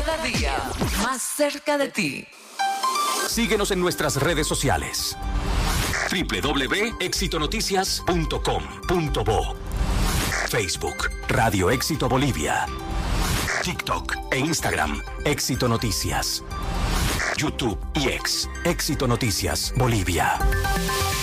Cada día más cerca de ti. Síguenos en nuestras redes sociales. www.exitonoticias.com.bo Facebook, Radio Éxito Bolivia. TikTok e Instagram, Éxito Noticias. YouTube y X, Éxito Noticias Bolivia.